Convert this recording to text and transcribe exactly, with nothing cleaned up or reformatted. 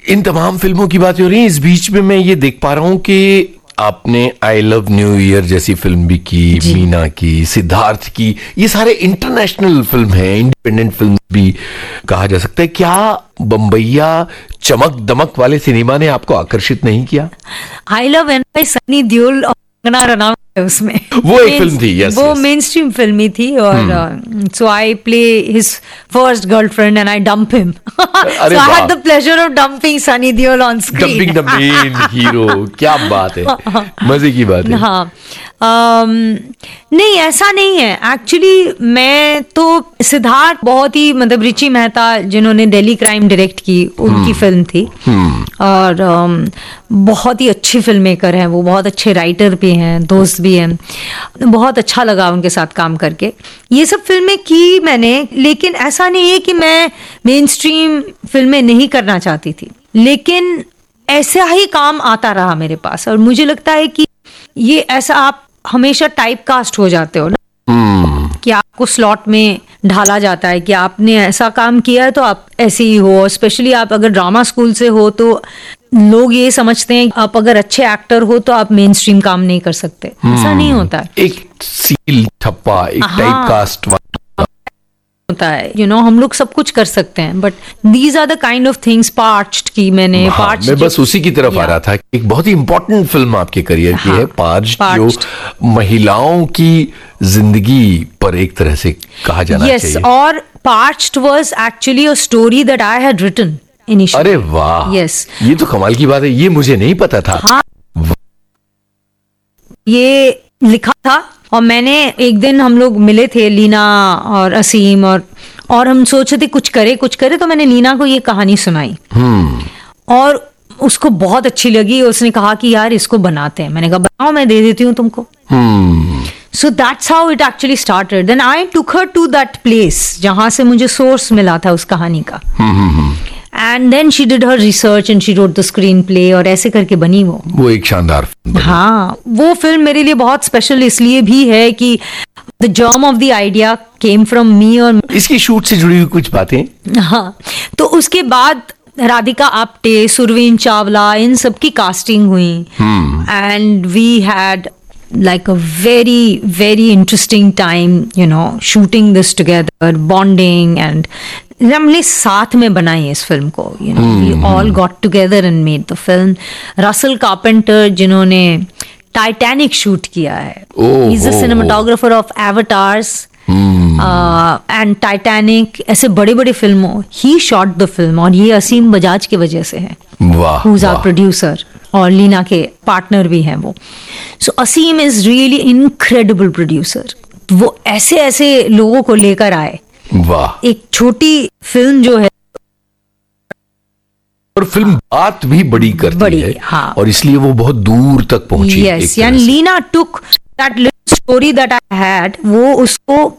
इन तमाम फिल्मों की बातें हो रही हैं, इस बीच में मैं ये देख पा रहा हूँ कि आपने आई लव न्यू ईयर जैसी फिल्म भी की, मीना की, सिद्धार्थ की, ये सारे इंटरनेशनल फिल्म हैं, इंडिपेंडेंट फिल्म भी कहा जा सकता है। क्या बम्बैया चमक दमक वाले सिनेमा ने आपको आकर्षित नहीं किया? I love and bye Sunny Deol और कंगना रनावत है उसमें। वो एक फिल्म थी, यस, वो मेन स्ट्रीम फिल्म ही थी और सो I play his first girlfriend and I dump him, so I had the pleasure of dumping Sunny Deol on screen, dumping the main hero. क्या बात है, मजे की बात है। हाँ, um, नहीं ऐसा नहीं है एक्चुअली। मैं तो सिद्धार्थ बहुत ही मतलब रिची मेहता जिन्होंने दिल्ली क्राइम डायरेक्ट की, उनकी फिल्म थी और um, बहुत ही अच्छी फिल्म मेकर हैं वो, बहुत अच्छे राइटर भी हैं, दोस्त भी हैं। बहुत अच्छा लगा उनके साथ काम करके। ये सब फिल्में की मैंने, लेकिन ऐसा नहीं है कि मैं मेन स्ट्रीम फिल्में नहीं करना चाहती थी, लेकिन ऐसा ही काम आता रहा मेरे पास। और मुझे लगता है कि ये ऐसा आप हमेशा टाइप कास्ट हो जाते हो ना, hmm. कि आपको स्लॉट में ढाला जाता है कि आपने ऐसा काम किया है तो आप ऐसे ही हो। स्पेशली आप अगर ड्रामा स्कूल से हो तो लोग ये समझते हैं आप अगर अच्छे एक्टर हो तो आप मेन स्ट्रीम काम नहीं कर सकते। hmm. ऐसा नहीं होता है। एक सील ठप्पा, एक टाइप कास्ट होता है, यू नो, हम लोग सब कुछ कर सकते हैं, but these are the kind of things. Parched की मैंने, हाँ, पार्च्ड मैं बस उसी की तरफ आ रहा था। एक बहुत ही इंपॉर्टेंट फिल्म आपके करियर की है पार्च्ड, जो महिलाओं की जिंदगी पर एक तरह से कहा जाना yes, चाहिए। और parched was actually a story that I had written initially. अरे वाह, यस, ये तो कमाल की बात है, ये मुझे नहीं पता था। हाँ, ये लिखा था और मैंने एक दिन हम लोग मिले थे, लीना और असीम, और और हम सोचे थे कुछ करे कुछ करे तो मैंने लीना को ये कहानी सुनाई hmm. और उसको बहुत अच्छी लगी। उसने कहा कि यार इसको बनाते हैं। मैंने कहा बनाओ, मैं दे देती हूँ तुमको। So that's how it actually started. Then I took her to that place जहां से मुझे सोर्स मिला था उस कहानी का, and then she did her research and she wrote the screen play, और ऐसे करके बनी वो वो एक शानदार फिल्म। हाँ, वो फिल्म मेरे लिए बहुत स्पेशल इसलिए भी है कि the germ of the idea came from me. और इसकी शूट से जुड़ी हुई कुछ बातें, हाँ, तो उसके बाद राधिका आप्टे, सुरवीन चावला, इन सब की कास्टिंग हुई and we had like a very very interesting time, you know, shooting this together, bonding, and हमने साथ में बनाई इस फिल्म को, you know, hmm. we all got together and made the film. Russell carpenter जिन्होंने Titanic shoot किया है, oh, he's the oh, cinematographer oh. of Avatars hmm. uh, and Titanic, ऐसे बड़े बड़े फिल्मों he shot the film, और ये असीम बजाज की वजह से है, वाह, who's our producer, और लीना के पार्टनर भी हैं वो। सो असीम इज रियली इनक्रेडिबल प्रोड्यूसर। वो ऐसे ऐसे लोगों को लेकर आए, वाह, एक छोटी फिल्म जो है और फिल्म बात भी बड़ी करती बड़ी, है, हाँ, और इसलिए वो बहुत दूर तक पहुंची। यस, यानी Leena took that little story that I had, वो उसको